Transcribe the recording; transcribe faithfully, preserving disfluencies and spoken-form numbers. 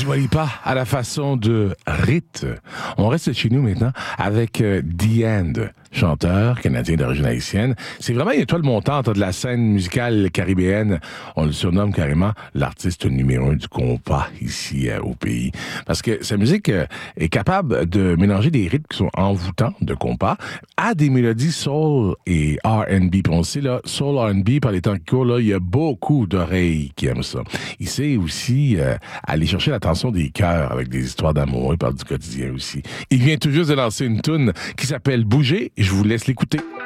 Dua Lipa à la façon de Rite. On reste chez nous maintenant avec euh, The End, chanteur canadien d'origine haïtienne. C'est vraiment une étoile montante de la scène musicale caribéenne. On le surnomme carrément l'artiste numéro un du compas ici euh, au pays. Parce que sa musique euh, est capable de mélanger des rythmes qui sont envoûtants de compas à des mélodies soul et R and B. Puis on sait, là, soul R and B, par les temps qui courent, là, il y a beaucoup d'oreilles qui aiment ça. Il sait aussi euh, aller chercher l'attention des cœurs avec des histoires d'amour. Il parle du quotidien aussi. Il vient tout juste de lancer une toune qui s'appelle Bouger. Je vous laisse l'écouter.